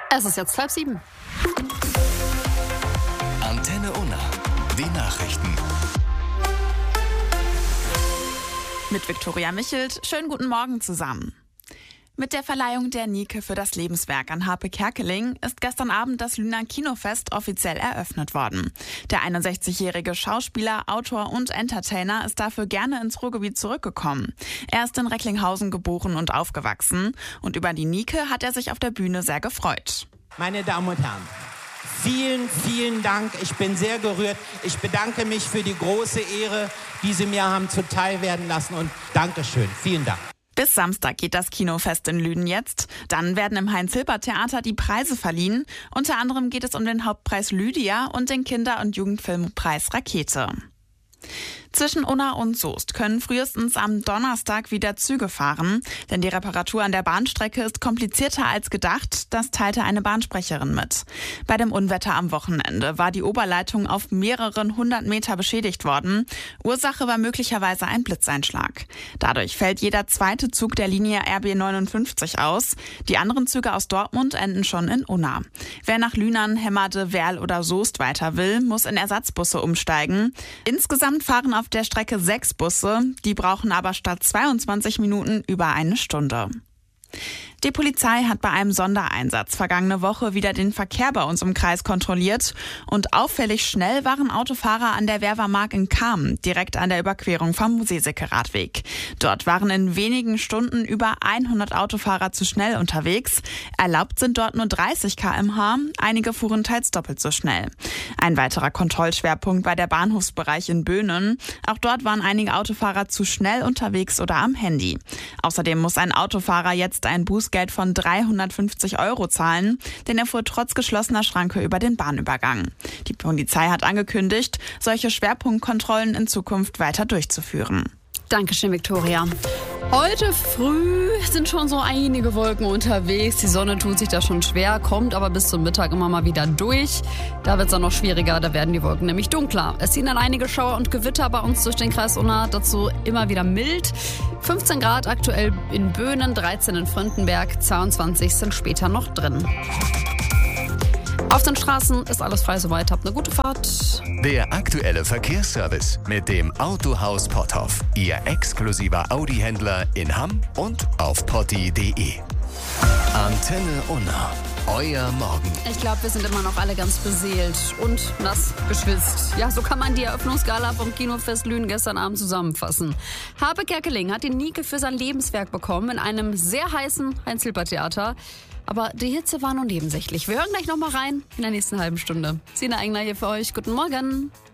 Es ist jetzt 6:30. Antenne Unna, die Nachrichten. Mit Viktoria Michelt, schönen guten Morgen zusammen. Mit der Verleihung der Nike für das Lebenswerk an Harpe Kerkeling ist gestern Abend das Lüner Kinofest offiziell eröffnet worden. Der 61-jährige Schauspieler, Autor und Entertainer ist dafür gerne ins Ruhrgebiet zurückgekommen. Er ist in Recklinghausen geboren und aufgewachsen und über die Nike hat er sich auf der Bühne sehr gefreut. Meine Damen und Herren, vielen, vielen Dank. Ich bin sehr gerührt. Ich bedanke mich für die große Ehre, die Sie mir haben zuteil werden lassen und Dankeschön. Vielen Dank. Bis Samstag geht das Kinofest in Lünen jetzt. Dann werden im Heinz-Hilpert-Theater die Preise verliehen. Unter anderem geht es um den Hauptpreis Lydia und den Kinder- und Jugendfilmpreis Rakete. Zwischen Unna und Soest können frühestens am Donnerstag wieder Züge fahren, denn die Reparatur an der Bahnstrecke ist komplizierter als gedacht, das teilte eine Bahnsprecherin mit. Bei dem Unwetter am Wochenende war die Oberleitung auf mehreren 100 Meter beschädigt worden. Ursache war möglicherweise ein Blitzeinschlag. Dadurch fällt jeder zweite Zug der Linie RB 59 aus. Die anderen Züge aus Dortmund enden schon in Unna. Wer nach Lünen, Hemmerde, Werl oder Soest weiter will, muss in Ersatzbusse umsteigen. Insgesamt fahren auf der Strecke 6 Busse, die brauchen aber statt 22 Minuten über eine Stunde. Die Polizei hat bei einem Sondereinsatz vergangene Woche wieder den Verkehr bei uns im Kreis kontrolliert und auffällig schnell waren Autofahrer an der Wervermark in Kamen, direkt an der Überquerung vom Seeseke-Radweg. Dort waren in wenigen Stunden über 100 Autofahrer zu schnell unterwegs. Erlaubt sind dort nur 30 km/h, einige fuhren teils doppelt so schnell. Ein weiterer Kontrollschwerpunkt bei der Bahnhofsbereich in Böhnen. Auch dort waren einige Autofahrer zu schnell unterwegs oder am Handy. Außerdem muss ein Autofahrer jetzt ein Bußgeld von 350 € zahlen, denn er fuhr trotz geschlossener Schranke über den Bahnübergang. Die Polizei hat angekündigt, solche Schwerpunktkontrollen in Zukunft weiter durchzuführen. Dankeschön, Viktoria. Heute früh sind schon so einige Wolken unterwegs. Die Sonne tut sich da schon schwer, kommt aber bis zum Mittag immer mal wieder durch. Da wird es dann noch schwieriger, da werden die Wolken nämlich dunkler. Es ziehen dann einige Schauer und Gewitter bei uns durch den Kreis Unna, dazu immer wieder mild. 15 Grad aktuell in Böhnen, 13 in Fröndenberg, 22 sind später noch drin. Auf den Straßen ist alles frei soweit. Habt eine gute Fahrt. Der aktuelle Verkehrsservice mit dem Autohaus Potthoff. Ihr exklusiver Audi-Händler in Hamm und auf potti.de. Antenne Unna. Euer Morgen. Ich glaube, wir sind immer noch alle ganz beseelt und nass geschwitzt. Ja, so kann man die Eröffnungsgala vom Kinofest Lünen gestern Abend zusammenfassen. Harpe Kerkeling hat die Nike für sein Lebenswerk bekommen in einem sehr heißen Heinz-Hilpert-Theater. Aber die Hitze war nur nebensächlich. Wir hören gleich noch mal rein in der nächsten halben Stunde. Sina Engler hier für euch. Guten Morgen.